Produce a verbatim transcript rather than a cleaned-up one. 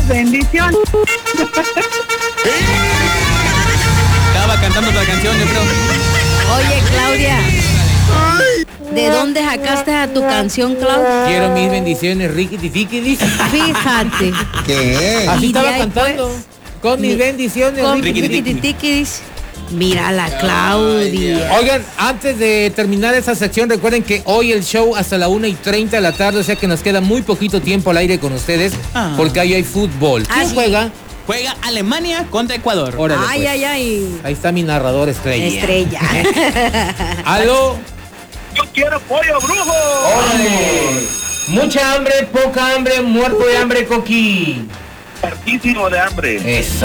Bendiciones. Estaba cantando otra canción, yo creo. Oye, Claudia, ¿de dónde sacaste a tu canción, Claudia? Quiero mis bendiciones, Ricky Tiki, dice. Fíjate. ¿Qué? Así Y estaba de ahí, cantando. pues, Con mis mi- bendiciones, Con Ricky Ricky Tiki. Tiki, dice. Mira la Claudia. Oigan, antes de terminar esa sección, recuerden que hoy el show hasta la una y treinta de la tarde, o sea que nos queda muy poquito tiempo al aire con ustedes, Ah. porque ahí hay fútbol. Ah, ¿Quién sí. juega? Juega Alemania contra Ecuador. Órale, Ay, pues. ay, ay. Ahí está mi narrador estrella. Estrella. ¿Aló? Yo quiero pollo brujo. ¡Órale! Mucha hambre, poca hambre, muerto de hambre, Coqui. Hartísimo de hambre. Eso.